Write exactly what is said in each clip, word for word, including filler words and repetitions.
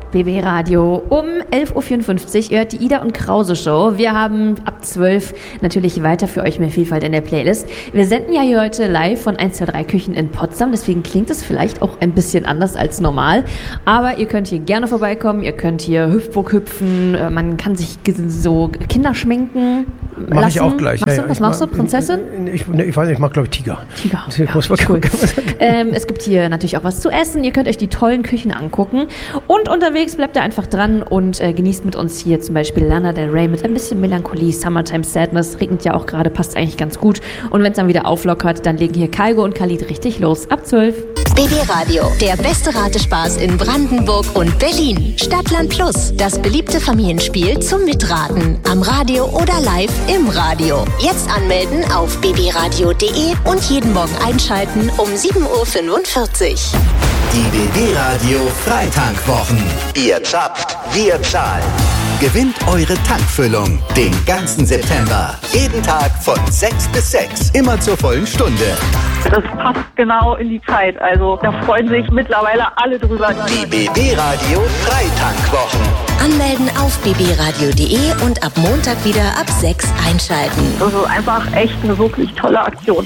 B B Radio um elf Uhr vierundfünfzig. Ihr hört die Ida und Krause Show. Wir haben ab zwölf natürlich weiter für euch mehr Vielfalt in der Playlist. Wir senden ja hier heute live von eins zwei drei Küchen in Potsdam, deswegen klingt es vielleicht auch ein bisschen anders als normal. Aber ihr könnt hier gerne vorbeikommen, ihr könnt hier Hüpfburg hüpfen, man kann sich so Kinder schminken lassen. Mach ich auch gleich. Machst ja, du? Was ich machst mach, du? Prinzessin? Ich, ich, ich weiß nicht, ich mach glaube ich Tiger. Tiger, ja, ja, cool. ähm, Es gibt hier natürlich auch was zu essen, ihr könnt euch die tollen Küchen angucken und unterwegs bleibt ihr einfach dran und äh, genießt mit uns hier zum Beispiel Lana Del Rey mit ein bisschen Melancholie, Summertime Sadness, regnet ja auch gerade, passt eigentlich ganz gut. Und wenn es dann wieder auflockert, dann legen hier Kaigo und Khalid richtig los. Ab zwölf. B B Radio, der beste Ratespaß in Brandenburg und Berlin. Stadtland Plus, das beliebte Familienspiel zum Mitraten. Am Radio oder live im Radio. Jetzt anmelden auf b b radio punkt d e und jeden Morgen einschalten um sieben Uhr fünfundvierzig. Die B B Radio Freitankwwochen. Ihr zapft, wir zahlen. Gewinnt eure Tankfüllung den ganzen September. Jeden Tag von sechs bis sechs. Immer zur vollen Stunde. Das passt genau in die Zeit. Also da freuen sich mittlerweile alle drüber. Die B B Radio Freitankwwochen. Anmelden auf b b radio punkt d e und ab Montag wieder ab sechs einschalten. Das ist einfach echt eine wirklich tolle Aktion.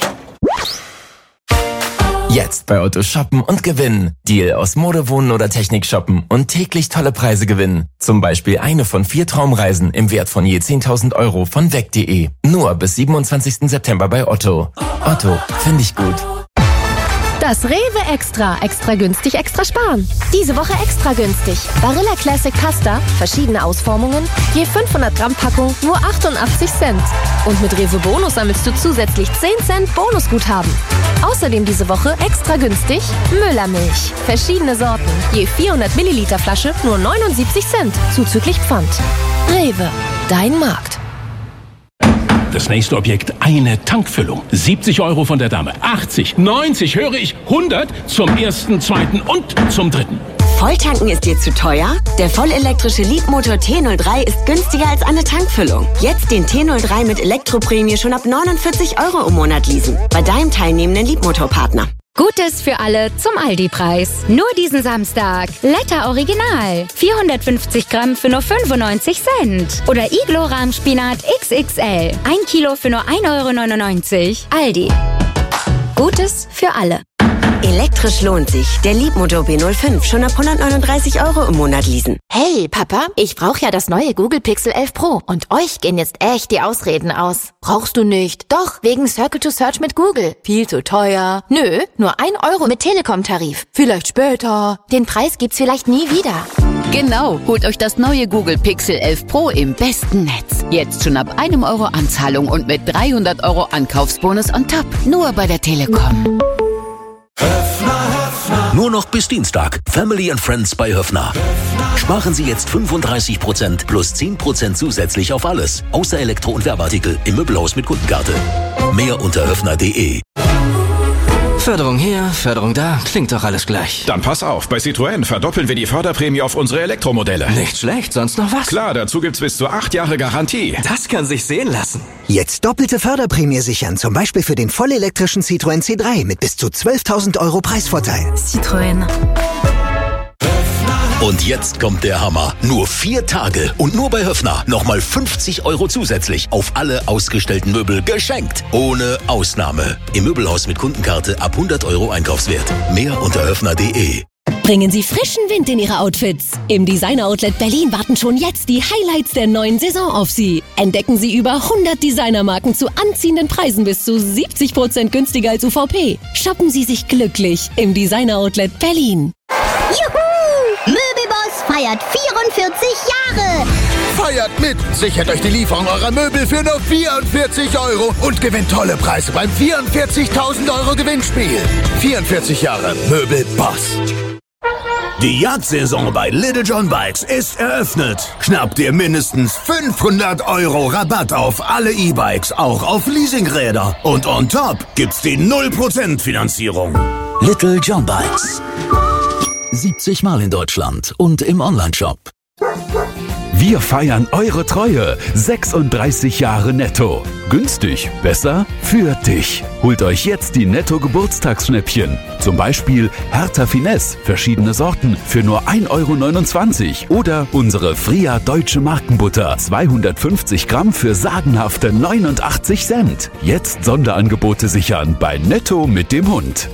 Jetzt bei Otto shoppen und gewinnen. Deal aus Mode, Wohnen oder Technik shoppen und täglich tolle Preise gewinnen. Zum Beispiel eine von vier Traumreisen im Wert von je zehntausend Euro von weg punkt de. Nur bis siebenundzwanzigsten September bei Otto. Otto, finde ich gut. Das Rewe Extra. Extra günstig, extra sparen. Diese Woche extra günstig. Barilla Classic Pasta, verschiedene Ausformungen, je fünfhundert Gramm Packung, nur achtundachtzig Cent. Und mit Rewe Bonus sammelst du zusätzlich zehn Cent Bonusguthaben. Außerdem diese Woche extra günstig Müllermilch. Verschiedene Sorten, je vierhundert Milliliter Flasche, nur neunundsiebzig Cent, zuzüglich Pfand. Rewe, dein Markt. Das nächste Objekt, eine Tankfüllung. siebzig Euro von der Dame, achtzig, neunzig, höre ich, hundert zum ersten, zweiten und zum dritten. Volltanken ist dir zu teuer? Der vollelektrische Leapmotor T null drei ist günstiger als eine Tankfüllung. Jetzt den T null drei mit Elektroprämie schon ab neunundvierzig Euro im Monat leasen. Bei deinem teilnehmenden Leapmotor-Partner. Gutes für alle zum Aldi-Preis. Nur diesen Samstag. Letter Original. vierhundertfünfzig Gramm für nur fünfundneunzig Cent. Oder Iglo Rahmspinat X X L. Ein Kilo für nur ein Euro neunundneunzig. Aldi. Gutes für alle. Elektrisch lohnt sich. Der Leapmotor B null fünf schon ab hundertneununddreißig Euro im Monat leasen. Hey, Papa, ich brauche ja das neue Google Pixel elf Pro. Und euch gehen jetzt echt die Ausreden aus. Brauchst du nicht. Doch, wegen Circle to Search mit Google. Viel zu teuer. Nö, nur ein Euro mit Telekom-Tarif. Vielleicht später. Den Preis gibt's vielleicht nie wieder. Genau, holt euch das neue Google Pixel elf Pro im besten Netz. Jetzt schon ab einem Euro Anzahlung und mit dreihundert Euro Ankaufsbonus on top. Nur bei der Telekom. Nur noch bis Dienstag. Family and Friends bei Höffner. Sparen Sie jetzt fünfunddreißig Prozent plus zehn Prozent zusätzlich auf alles. Außer Elektro- und Werbeartikel im Möbelhaus mit Kundenkarte. Mehr unter höffner punkt de. Förderung hier, Förderung da, klingt doch alles gleich. Dann pass auf, bei Citroën verdoppeln wir die Förderprämie auf unsere Elektromodelle. Nicht schlecht, sonst noch was? Klar, dazu gibt's bis zu acht Jahre Garantie. Das kann sich sehen lassen. Jetzt doppelte Förderprämie sichern, zum Beispiel für den vollelektrischen Citroën C drei mit bis zu zwölftausend Euro Preisvorteil. Citroën. Und jetzt kommt der Hammer. Nur vier Tage und nur bei Höffner nochmal fünfzig Euro zusätzlich auf alle ausgestellten Möbel geschenkt. Ohne Ausnahme. Im Möbelhaus mit Kundenkarte ab hundert Euro Einkaufswert. Mehr unter höffner punkt de. Bringen Sie frischen Wind in Ihre Outfits. Im Designer Outlet Berlin warten schon jetzt die Highlights der neuen Saison auf Sie. Entdecken Sie über hundert Designermarken zu anziehenden Preisen bis zu siebzig Prozent günstiger als U V P. Shoppen Sie sich glücklich im Designer Outlet Berlin. Juhu! Möbelboss feiert vierundvierzig Jahre! Feiert mit! Sichert euch die Lieferung eurer Möbel für nur vierundvierzig Euro und gewinnt tolle Preise beim vierundvierzigtausend Euro Gewinnspiel. vierundvierzig Jahre Möbelboss. Die Jagdsaison bei Little John Bikes ist eröffnet. Schnappt dir mindestens fünfhundert Euro Rabatt auf alle E-Bikes, auch auf Leasingräder. Und on top gibt's die null Prozent Finanzierung. Little John Bikes. siebzig Mal in Deutschland und im Onlineshop. Wir feiern eure Treue. sechsunddreißig Jahre Netto. Günstig, besser für dich. Holt euch jetzt die Netto-Geburtstagsschnäppchen. Zum Beispiel Hertha Finesse, verschiedene Sorten für nur ein Euro neunundzwanzig. Oder unsere Fria Deutsche Markenbutter, zweihundertfünfzig Gramm für sagenhafte neunundachtzig Cent. Jetzt Sonderangebote sichern bei Netto mit dem Hund.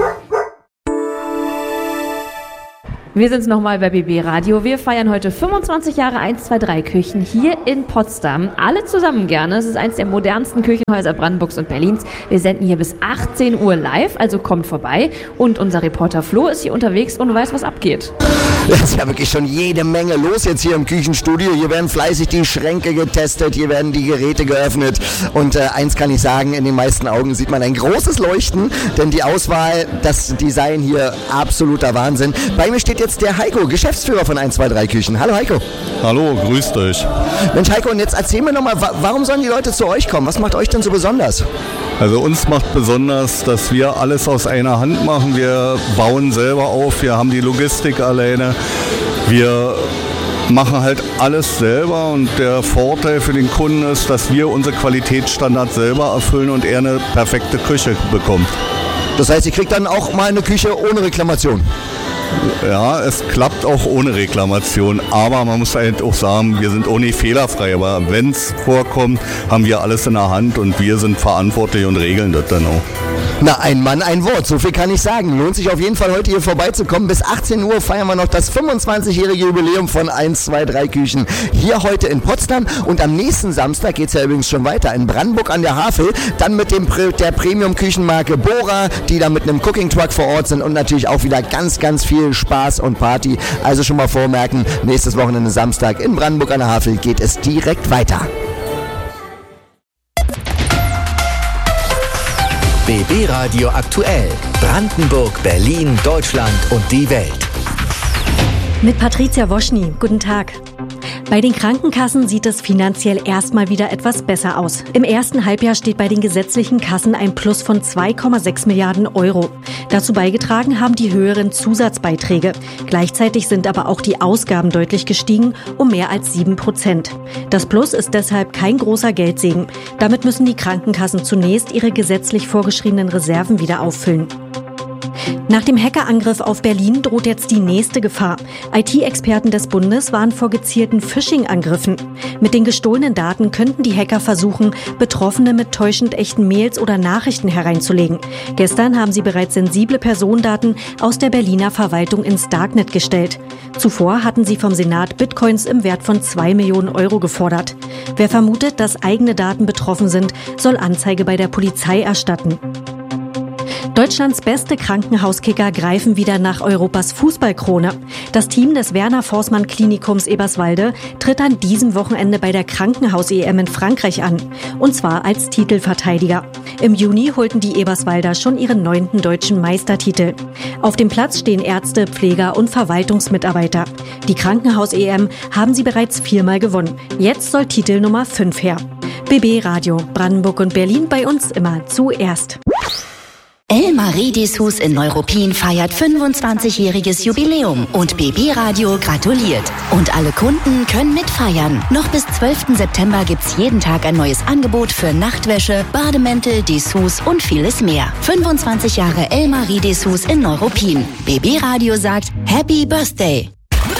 Wir sind's nochmal bei B B Radio. Wir feiern heute fünfundzwanzig Jahre eins zwei drei Küchen hier in Potsdam. Alle zusammen gerne. Es ist eins der modernsten Küchenhäuser Brandenburgs und Berlins. Wir senden hier bis achtzehn Uhr live, also kommt vorbei. Und unser Reporter Flo ist hier unterwegs und weiß, was abgeht. Es ist ja wirklich schon jede Menge los jetzt hier im Küchenstudio. Hier werden fleißig die Schränke getestet, hier werden die Geräte geöffnet. Und äh, eins kann ich sagen, in den meisten Augen sieht man ein großes Leuchten, denn die Auswahl, das Design hier, absoluter Wahnsinn. Bei mir steht jetzt der Heiko, Geschäftsführer von eins zwei drei Küchen. Hallo Heiko. Hallo, grüß dich. Mensch Heiko, und jetzt erzähl mir nochmal, wa- warum sollen die Leute zu euch kommen? Was macht euch denn so besonders? Also uns macht besonders, dass wir alles aus einer Hand machen. Wir bauen selber auf, wir haben die Logistik alleine. Wir machen halt alles selber und der Vorteil für den Kunden ist, dass wir unsere Qualitätsstandards selber erfüllen und er eine perfekte Küche bekommt. Das heißt, ihr kriegt dann auch mal eine Küche ohne Reklamation? Ja, es klappt auch ohne Reklamation, aber man muss halt auch sagen, wir sind auch nicht fehlerfrei, aber wenn es vorkommt, haben wir alles in der Hand und wir sind verantwortlich und regeln das dann auch. Na, ein Mann, ein Wort, so viel kann ich sagen. Lohnt sich auf jeden Fall heute hier vorbeizukommen. Bis achtzehn Uhr feiern wir noch das fünfundzwanzigjährige Jubiläum von eins zwei drei Küchen. Hier heute in Potsdam und am nächsten Samstag geht es ja übrigens schon weiter in Brandenburg an der Havel. Dann mit dem der Premium-Küchenmarke Bora, die da mit einem Cooking-Truck vor Ort sind und natürlich auch wieder ganz, ganz viel Spaß und Party. Also schon mal vormerken, nächstes Wochenende Samstag in Brandenburg an der Havel geht es direkt weiter. B B Radio aktuell. Brandenburg, Berlin, Deutschland und die Welt. Mit Patricia Woschny. Guten Tag. Bei den Krankenkassen sieht es finanziell erstmal wieder etwas besser aus. Im ersten Halbjahr steht bei den gesetzlichen Kassen ein Plus von zwei Komma sechs Milliarden Euro. Dazu beigetragen haben die höheren Zusatzbeiträge. Gleichzeitig sind aber auch die Ausgaben deutlich gestiegen, um mehr als sieben Prozent. Das Plus ist deshalb kein großer Geldsegen. Damit müssen die Krankenkassen zunächst ihre gesetzlich vorgeschriebenen Reserven wieder auffüllen. Nach dem Hackerangriff auf Berlin droht jetzt die nächste Gefahr. I T-Experten des Bundes warnen vor gezielten Phishing-Angriffen. Mit den gestohlenen Daten könnten die Hacker versuchen, Betroffene mit täuschend echten Mails oder Nachrichten hereinzulegen. Gestern haben sie bereits sensible Personendaten aus der Berliner Verwaltung ins Darknet gestellt. Zuvor hatten sie vom Senat Bitcoins im Wert von zwei Millionen Euro gefordert. Wer vermutet, dass eigene Daten betroffen sind, soll Anzeige bei der Polizei erstatten. Deutschlands beste Krankenhauskicker greifen wieder nach Europas Fußballkrone. Das Team des Werner-Forssmann-Klinikums Eberswalde tritt an diesem Wochenende bei der Krankenhaus-E M in Frankreich an. Und zwar als Titelverteidiger. Im Juni holten die Eberswalder schon ihren neunten deutschen Meistertitel. Auf dem Platz stehen Ärzte, Pfleger und Verwaltungsmitarbeiter. Die Krankenhaus-E M haben sie bereits viermal gewonnen. Jetzt soll Titel Nummer fünf her. B B Radio, Brandenburg und Berlin bei uns immer zuerst. Elmarie Dessous in Neuruppin feiert fünfundzwanzigjähriges Jubiläum und B B Radio gratuliert. Und alle Kunden können mitfeiern. Noch bis zwölften September gibt's jeden Tag ein neues Angebot für Nachtwäsche, Bademäntel, Dessous und vieles mehr. fünfundzwanzig Jahre Elmarie Dessous in Neuruppin. B B Radio sagt Happy Birthday.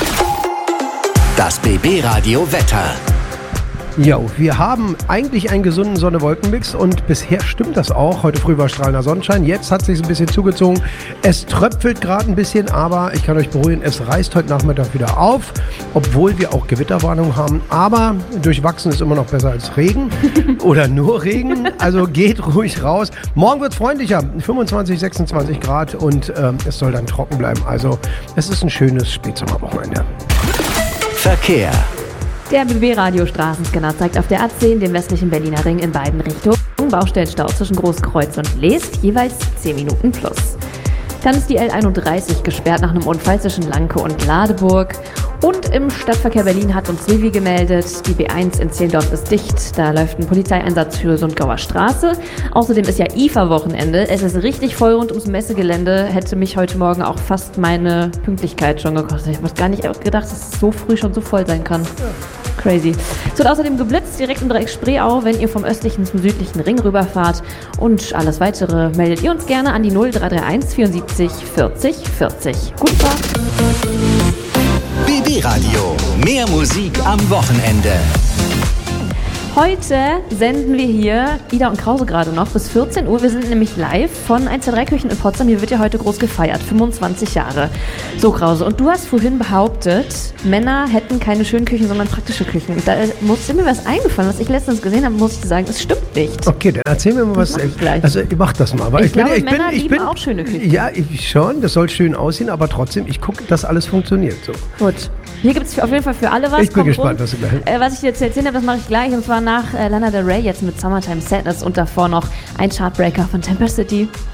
Das B B Radio Wetter. Ja, wir haben eigentlich einen gesunden Sonne-Wolken-Mix und bisher stimmt das auch. Heute früh war strahlender Sonnenschein, jetzt hat es sich ein bisschen zugezogen. Es tröpfelt gerade ein bisschen, aber ich kann euch beruhigen, es reißt heute Nachmittag wieder auf, obwohl wir auch Gewitterwarnung haben. Aber durchwachsen ist immer noch besser als Regen oder nur Regen, also geht ruhig raus. Morgen wird es freundlicher, fünfundzwanzig, sechsundzwanzig Grad und ähm, es soll dann trocken bleiben. Also es ist ein schönes Spätsommerwochenende. Verkehr. Der B B-Radio-Straßenscanner zeigt auf der A zehn den westlichen Berliner Ring in beiden Richtungen. Baustellenstau zwischen Großkreuz und Leest, jeweils zehn Minuten plus. Dann ist die L einunddreißig gesperrt nach einem Unfall zwischen Lanke und Ladeburg. Und im Stadtverkehr Berlin hat uns Silvi gemeldet, die B eins in Zehlendorf ist dicht. Da läuft ein Polizeieinsatz für Sundgauer Straße. Außerdem ist ja I F A-Wochenende. Es ist richtig voll rund ums Messegelände. Hätte mich heute Morgen auch fast meine Pünktlichkeit schon gekostet. Ich habe gar nicht gedacht, dass es so früh schon so voll sein kann. Crazy. Es wird außerdem geblitzt, direkt im Dreieck Spreeau, wenn ihr vom östlichen zum südlichen Ring rüberfahrt. Und alles Weitere meldet ihr uns gerne an die null drei drei eins vierundsiebzig vierzig vierzig. Gute Fahrt. B B Radio. Mehr Musik am Wochenende. Heute senden wir hier Ida und Krause gerade noch bis vierzehn Uhr. Wir sind nämlich live von eins zwei drei Küchen in Potsdam. Hier wird ja heute groß gefeiert. fünfundzwanzig Jahre. So, Krause. Und du hast vorhin behauptet, Männer hätten keine schönen Küchen, sondern praktische Küchen. Da ist mir was eingefallen, was ich letztens gesehen habe, muss ich sagen, es stimmt nicht. Okay, dann erzähl mir mal was. Das mach ich gleich. Also, ich mach das mal. Aber ich, ich, glaube, bin, ich Männer bin, ich lieben bin, auch schöne Küchen. Ja, ich schon. Das soll schön aussehen, aber trotzdem, ich gucke, dass alles funktioniert. So. Gut. Hier gibt es auf jeden Fall für alle was. Ich bin Kommt gespannt, rum. was du gleich... Äh, was ich dir jetzt erzählen habe, das mache ich gleich. Und zwar nach äh, Lana Del Rey jetzt mit Summertime Sadness und davor noch ein Chartbreaker von Temper City.